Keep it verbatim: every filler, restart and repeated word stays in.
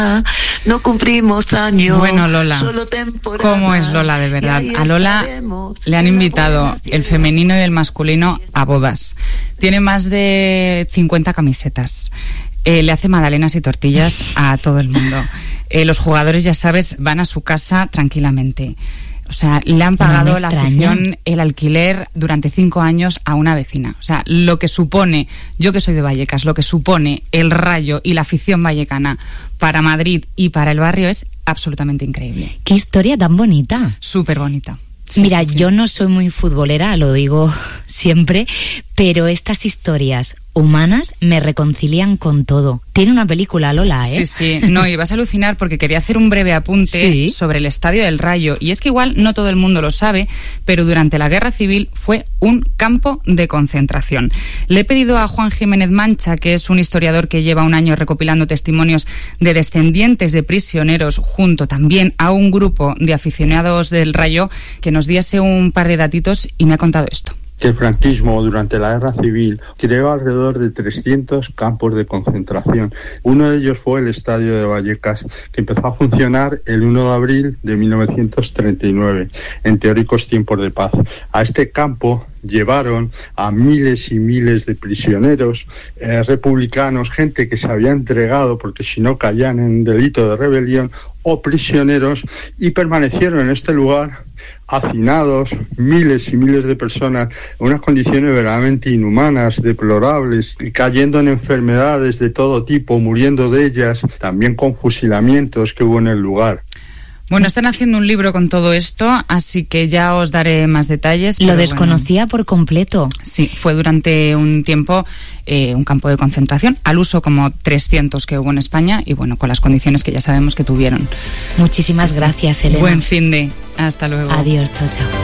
no cumplimos años. Bueno, Lola, solo temporada. ¿Cómo es Lola de verdad? A Lola le han invitado el femenino y el masculino a bodas. Tiene más de cincuenta camisetas. Eh, le hace magdalenas y tortillas a todo el mundo. Eh, los jugadores, ya sabes, van a su casa tranquilamente. O sea, le han pagado no la afición el alquiler durante cinco años a una vecina. O sea, lo que supone, yo que soy de Vallecas, lo que supone el Rayo y la afición vallecana para Madrid y para el barrio es absolutamente increíble. ¡Qué historia tan bonita! Súper bonita. Sí, Mira, sí, sí. yo no soy muy futbolera, lo digo siempre, pero estas historias humanas me reconcilian con todo. Tiene una película, Lola, ¿eh? Sí, sí. No, y vas a alucinar porque quería hacer un breve apunte ¿Sí? sobre el Estadio del Rayo. Y es que igual no todo el mundo lo sabe, pero durante la Guerra Civil fue un campo de concentración. Le he pedido a Juan Jiménez Mancha, que es un historiador que lleva un año recopilando testimonios de descendientes de prisioneros, junto también a un grupo de aficionados del Rayo, que nos diese un par de datitos y me ha contado esto. Que el franquismo durante la Guerra Civil creó alrededor de trescientos campos de concentración. Uno de ellos fue el Estadio de Vallecas, que empezó a funcionar el uno de abril de mil novecientos treinta y nueve, en teóricos tiempos de paz. A este campo llevaron a miles y miles de prisioneros eh, republicanos, gente que se había entregado porque si no caían en delito de rebelión, o prisioneros, y permanecieron en este lugar hacinados, miles y miles de personas, en unas condiciones verdaderamente inhumanas, deplorables, cayendo en enfermedades de todo tipo, muriendo de ellas, también con fusilamientos que hubo en el lugar. Bueno, están haciendo un libro con todo esto, así que ya os daré más detalles. Lo desconocía bueno, por completo. Sí, fue durante un tiempo eh, un campo de concentración, al uso como trescientos que hubo en España y bueno, con las condiciones que ya sabemos que tuvieron. Muchísimas sí, gracias, sí. Elena. Buen fin de. Hasta luego. Adiós, chao, chao.